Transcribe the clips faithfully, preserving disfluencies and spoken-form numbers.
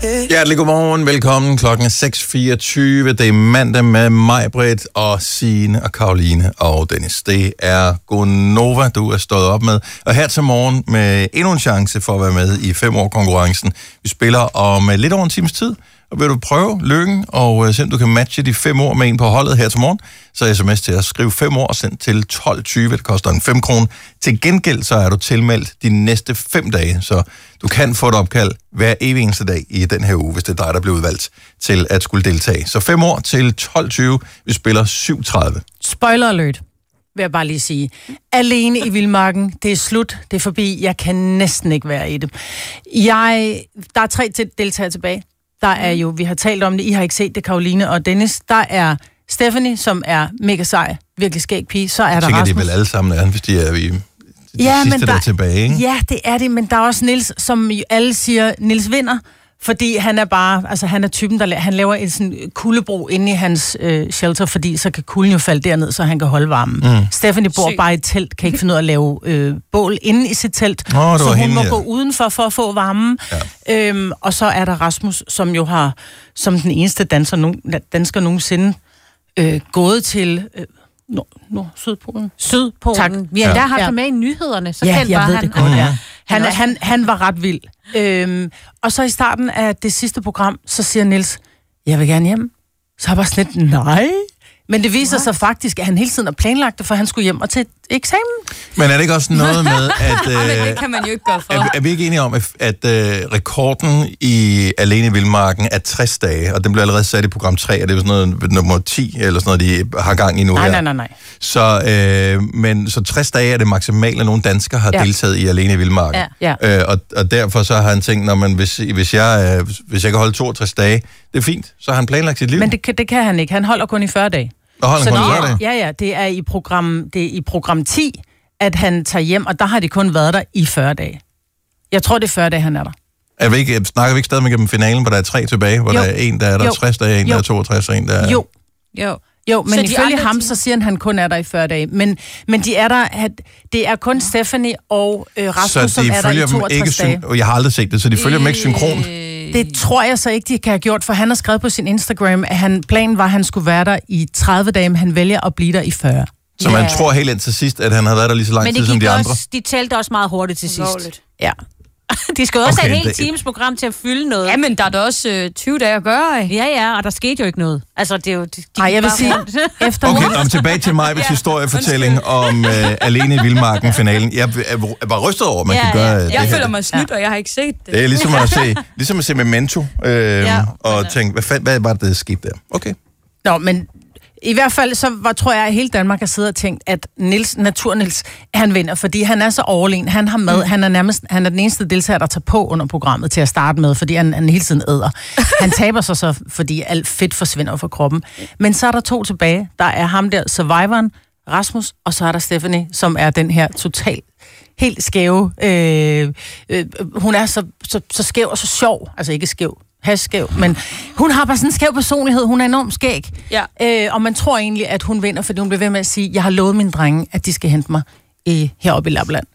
Hjertelig godmorgen, velkommen. Klokken er seks fireogtyve. Det er mandag med mig, Britt, og Signe, og Karoline og Dennis. Det er Gonova, du er stået op med. Og her til morgen med endnu en chance for at være med i fem år konkurrencen. Vi spiller om lidt over en times tid. Og vil du prøve lykken og se, om du kan matche de fem ord med en på holdet her til morgen, så sms til at skrive fem ord og send til tolv tyve. Det koster en fem kroner. Til gengæld så er du tilmeldt de næste fem dage, så du kan få et opkald hver evig eneste dag i den her uge, hvis det er dig, der bliver udvalgt til at skulle deltage. Så fem år til tolv tyve. Vi spiller syv tredive. Spoiler alert, vil jeg bare lige sige. Alene i Vildmarken, det er slut, det er forbi. Jeg kan næsten ikke være i det. Jeg, der er tre deltagere tilbage. Der er jo, vi har talt om det, I har ikke set det, Karoline og Dennis. Der er Stephanie, som er mega sej, virkelig skæg pige. Så er der Rasmus. Jeg tænker, Rasmus. de vel alle sammen er, hvis de er vi, de ja, sidste, der, der er tilbage, ikke? Ja, det er det, men der er også Niels, som alle siger, Niels vinder, fordi han er bare, altså han er typen, der han laver en sådan kuldebro inde i hans øh, shelter, fordi så kan kulden jo falde derned, så han kan holde varmen. Mm. Stephanie bor Syg. bare i et telt, kan ikke finde ud af at lave øh, bål inde i sit telt, oh, så hun hende, må ja. gå udenfor for at få varmen. Ja. Øhm, og så er der Rasmus, som jo har, som den eneste danser, dansker nogensinde, øh, gået til... Øh, Nå, nå, Sydpolen. Sydpolen. Tak. Vi har endda haft ham med i nyhederne, så ja, kendt jeg var ved han. det godt, ja. Han, han, han, han var ret vild. Øhm, og så i starten af det sidste program, så siger Niels, jeg vil gerne hjem. Så har jeg bare sådan lidt, nej. Men det viser What? sig faktisk, at han hele tiden har planlagt det, for han skulle hjem og til eksamen. Men er det ikke også noget med, at... Øh, det kan man jo ikke gøre for. Er, er vi ikke enige om, at, at øh, rekorden i Alene i Vildmarken er tres dage, og den blev allerede sat i program tre, og det er sådan noget nummer ti, eller sådan noget, de har gang i nu nej, her. Nej, nej, nej. Så, øh, men, så tres dage er det maksimale, at nogle danskere har ja. deltaget i Alene i Vildmarken. Ja. Ja. Øh, og, og derfor så har han tænkt, når man, hvis, hvis, jeg, øh, hvis jeg kan holde toogtres dage, det er fint, så har han planlagt sit liv. Men det, det kan han ikke. Han holder kun i fyrre dage. Og holder han kun i fyrre dage? Ja, ja, det er i program, det er i program ti, at han tager hjem, og der har de kun været der i fyrre dage. Jeg tror, det er fyrre dage, han er der. Er vi ikke, snakker vi ikke stadig med finalen, hvor der er tre tilbage, hvor jo. der er en, der er der jo. tres dage, en, jo. der er toogtres, og en, der er... Jo. Jo. Jo, men så ifølge ham, så siger han, at han kun er der i fyrre dage. Men, men de er der, at det er kun Stephanie og øh, Rasmus, som er der i toogtres dage. Og jeg har aldrig set det, så de følger øh... dem ikke synkron. Det tror jeg så ikke, de kan have gjort, for han har skrevet på sin Instagram, at han, planen var, at han skulle være der i tredive dage, men han vælger at blive der i fyrre. Så man ja. tror helt ind til sidst, at han har været der lige så lang tid som de andre? Men de talte også meget hurtigt til sidst. Ja. De skal jo også okay, have et helt det... times program til at fylde noget. Ja, men der er da også øh, tyve dage at gøre. Ja, ja, og der skete jo ikke noget. Altså, det er jo... De, de Ej, jeg vil sige... efter okay, om tilbage til mig, hvis ja. historiefortælling om øh, Alene i Vildmarken-finalen. Jeg er bare rystet over, at man ja, kan gøre ja. det Jeg her. føler mig snydt, ja. og jeg har ikke set det. Det er ligesom at se, ligesom at se Memento, øh, ja, og tænke, hvad, fand, hvad var det, der skete der? Okay. Nå, men... I hvert fald, så var, tror jeg, at hele Danmark har siddet og tænkt, at Niels, Natur-Niels, han vinder, fordi han er så overlegen. Han har med, mm. han er nærmest, han er den eneste deltager, der tager på under programmet til at starte med, fordi han, han hele tiden æder. Han taber sig så, fordi alt fedt forsvinder fra kroppen. Men så er der to tilbage. Der er ham der, survivoren, Rasmus, og så er der Stephanie, som er den her total, helt skæve. Øh, øh, hun er så, så, så skæv og så sjov. Altså ikke skæv. Skæv, men hun har bare sådan en skæv personlighed. Hun er enormt skæg. Ja. Øh, og man tror egentlig, at hun vinder, fordi hun bliver ved med at sige, jeg har lovet mine drenge, at de skal hente mig i, heroppe i Lapland.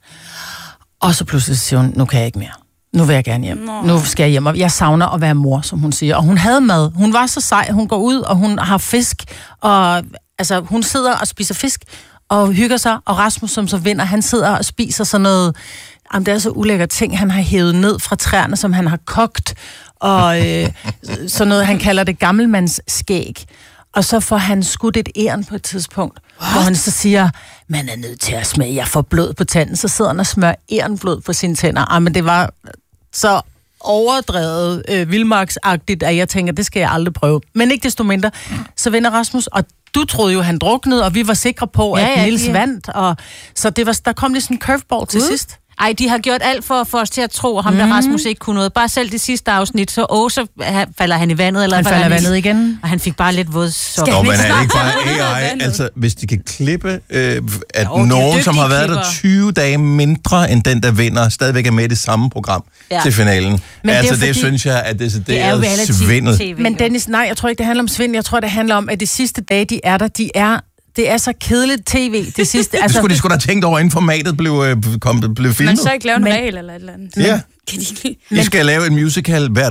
Og så pludselig siger hun, nu kan jeg ikke mere. Nu vil jeg gerne hjem. Nå. Nu skal jeg hjem. Og jeg savner at være mor, som hun siger. Og hun havde mad. Hun var så sej. Hun går ud, og hun har fisk. Og altså, hun sidder og spiser fisk og hygger sig. Og Rasmus, som så vinder, han sidder og spiser sådan noget... Jamen, det er så ulækkert ting, han har hævet ned fra træerne, som han har kogt. Og øh, sådan noget, han kalder det gammelmandsskæg. Og så får han skudt et æren på et tidspunkt, What? hvor han så siger, man er nødt til at smage, jeg får blod på tanden. Så sidder han og smører ærenblod på sine tænder. Ej, men det var så overdrevet, øh, vildmarksagtigt, at jeg tænker, det skal jeg aldrig prøve. Men ikke desto mindre, så vinder Rasmus, og du troede jo, han druknede, og vi var sikre på, ja, at ja, Niels ja. vandt. Og, så det var, der kom lige sådan en curveball til uh. sidst. Ej, de har gjort alt for at få os til at tro, at ham der mm. Rasmus ikke kunne noget. Bare selv det sidste afsnit, så åh, så falder han i vandet. Eller han falder i vandet igen. Og han fik bare lidt våd sokker. Nå, men er det ikke bare A I? Altså, hvis de kan klippe, øh, at jo, nogen, som har været klipper. der tyve dage mindre end den, der vinder, stadigvæk er med i det samme program ja. til finalen. Men altså, det, det fordi, synes jeg, at det, det, det er, er svindel. Men Dennis, nej, jeg tror ikke, det handler om svindel. Jeg tror, det handler om, at de sidste dage, de er der, de er... Det er så kedeligt tv, det sidste. Altså, det skulle de sgu da have tænkt over, inden formatet blev, øh, kom, blev filmet. Men så ikke lave en men, regel eller et eller andet. Ja. Kan de... I skal lave en musical hver dag.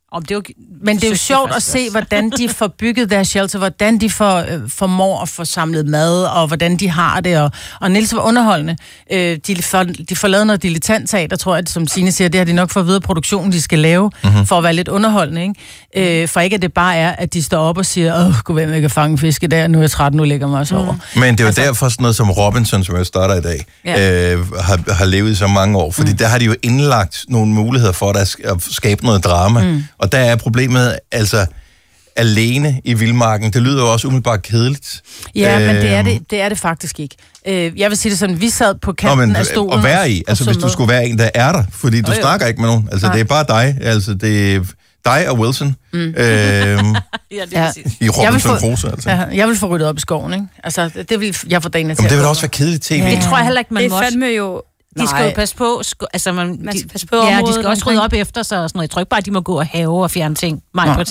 Om det er jo, Men det er jo sjovt at se, hvordan de får bygget deres shelter, hvordan de får, øh, formår at få samlet mad, og hvordan de har det. Og, og Niels var underholdende. Øh, de, får, de får lavet noget dilettantteater, tror jeg, som Signe siger, det har de nok fået videre produktionen, de skal lave, mm-hmm. for at være lidt underholdende. Ikke? Øh, for ikke at det bare er, at de står op og siger, åh, gud, hvem jeg kan fange fisk i dag, nu er jeg træt, nu ligger mig også over. Mm. Men det er jo altså, derfor sådan noget som Robinson, som jeg starter i dag, ja. øh, har, har levet i så mange år. Fordi mm. der har de jo indlagt nogle muligheder for at skabe noget drama. Mm. Og der er problemet, altså, alene i vildmarken. Det lyder jo også umiddelbart kedeligt. Ja, øh, men det er det, det er det faktisk ikke. Øh, jeg vil sige det sådan, vi sad på kanten Nå, men, af stolen. Og være i, altså hvis du skulle være en, der er der, fordi du oh, snakker ikke med nogen. Altså Nej. Det er bare dig, altså det er dig og Wilson. Mm. Øhm, ja, det er i Robinson Crusoe, altså. Ja, jeg vil få ryddet op i skoven, ikke? Altså, det, det vil jeg få dagen til. Men det vil også være kedeligt tv. Ja. Det tror jeg heller ikke, man det må. Det er fandme jo... De skal jo passe på, sko- altså man, man skal de, passe på ja, området, de skal også rydde op efter sig og sådan noget. Jeg tror ikke bare, de må gå og have og fjerne ting.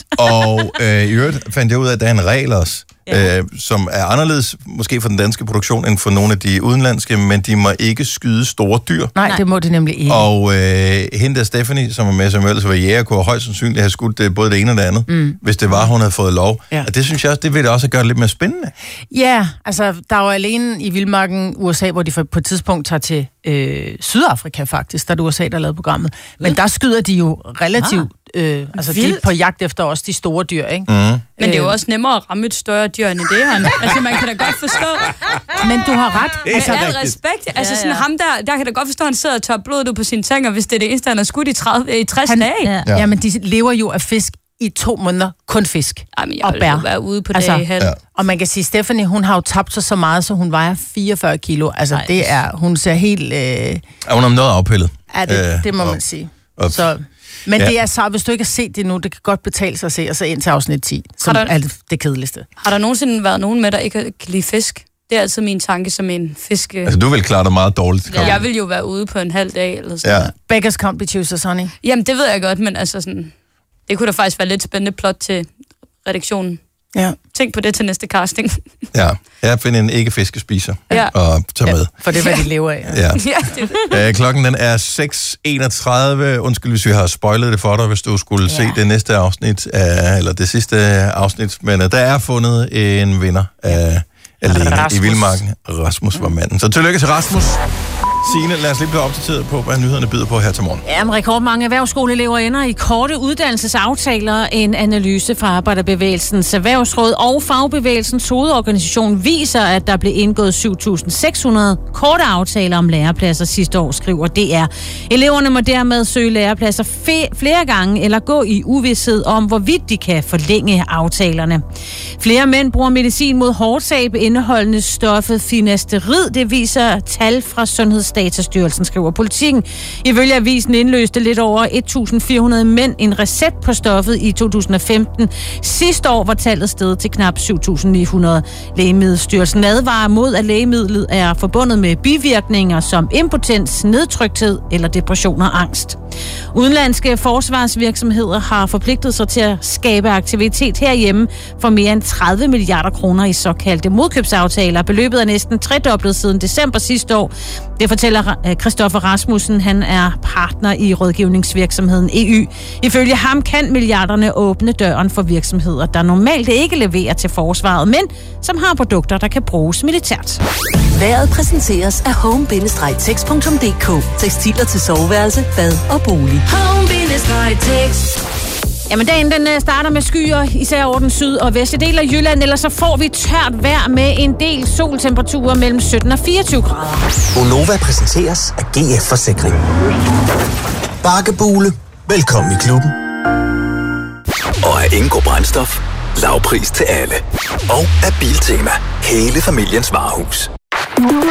Og øh, i øvrigt fandt jeg ud af, at der er en regel også, ja. øh, som er anderledes, måske for den danske produktion, end for nogle af de udenlandske, men de må ikke skyde store dyr. Nej, det må de nemlig ikke. Og øh, hende der Stephanie, som er med, som ellers var jæger, kunne højst sandsynligt have skudt øh, både det ene og det andet, mm. hvis det var, hun havde fået lov. Ja. Og det synes jeg også, det vil det også gøre det lidt mere spændende. Ja, altså der er jo alene i vildmarken U S A, hvor de på et tidspunkt tager til øh, Sydafrika faktisk, der er U S A, der lavede programmet. Men der skyder de jo relativt, øh, altså Vildt. de er på jagt efter også de store dyr, ikke? Mm. Men det er jo også nemmere at ramme et større dyr end det her. Altså man kan da godt forstå. Men du har ret. Med altså, al respekt. Altså sådan ham der, der kan da godt forstå, at han sidder og tør blodet ud på sine tænger, hvis det er det eneste, han har skudt i, tredive, i tres han, dage. Ja. Ja, men de lever jo af fisk i to måneder, kun fisk. Jamen, jeg vil jo være ude på altså, dag. Ja. Og man kan sige, Stephanie, hun har jo tabt sig så meget, så hun vejer fireogfyrre kilo. Altså Ej. det er, hun ser helt... Øh... Er hun om noget afpillet? Ja, det, øh, det må og, man sige. Og, så, men ja. det er så, hvis du ikke har set det nu, det kan godt betale sig at se, og så ind til afsnit ti, som der, er det, det kedeligste. Har der nogensinde været nogen med, der ikke kan lide fisk? Det er altid min tanke som en fisk... Altså, du vil klare dig meget dårligt. Ja. Jeg vil jo være ude på en halv dag, eller sådan ja. Beggars can't be choosers, honey. Jamen, det ved jeg godt, men altså sådan... Det kunne da faktisk være lidt spændende plot til redaktionen. Ja. Tænk på det til næste casting. Ja, jeg finder en ikke-fiskespiser ja. og tager med. Ja, for det er, hvad de lever af. Ja. Ja, klokken den er seks enogtredive. Undskyld, hvis vi har spoilet det for dig, hvis du skulle ja. se det næste afsnit, af, eller det sidste afsnit. Men uh, der er fundet en vinder af Alene Rasmus. I Vildmarken. Rasmus var manden. Så tillykke til Rasmus. Signe, lad os lige blive opdateret på, hvad nyhederne byder på her til morgen. Ja, men rekordmange erhvervsskoleelever ender i korte uddannelsesaftaler. En analyse fra Arbejderbevægelsens Erhvervsråd og Fagbevægelsens Hovedorganisation viser, at der blev indgået syv tusind seks hundrede korte aftaler om lærepladser sidste år, skriver D R. Eleverne må dermed søge lærepladser fe- flere gange eller gå i uvished om, hvorvidt de kan forlænge aftalerne. Flere mænd bruger medicin mod hårtab indeholdende stoffet finasterid. Det viser tal fra Sundheds Datastyrelsen, skriver Politikken. Ifølge avisen indløste lidt over et tusind fire hundrede mænd en recept på stoffet i to tusind og femten. Sidste år var tallet steget til knap syv tusind ni hundrede. Lægemiddelstyrelsen advarer mod, at lægemidlet er forbundet med bivirkninger som impotens, nedtrykthed eller depression og angst. Udenlandske forsvarsvirksomheder har forpligtet sig til at skabe aktivitet herhjemme for mere end tredive milliarder kroner i såkaldte modkøbsaftaler. Beløbet er næsten tredoblet siden december sidste år. Det fortæller Christoffer Rasmussen. Han er partner i rådgivningsvirksomheden E Y. Ifølge ham kan milliarderne åbne døren for virksomheder, der normalt ikke leverer til forsvaret, men som har produkter, der kan bruges militært. Vejret præsenteres af home bindestreg tex punktum d k. Tekstiler til soveværelse, bad og bolig. home bindestreg tex. Jamen, dagen den starter med skyer, især over den syd- og vestlige del af Jylland, ellers så får vi tørt vejr med en del soltemperaturer mellem sytten og fireogtyve grader. Gonova præsenteres af G F Forsikring. Bakkebule, velkommen i klubben. Og af Ingo Brændstof, lavpris til alle. Og af Biltema, hele familiens varehus.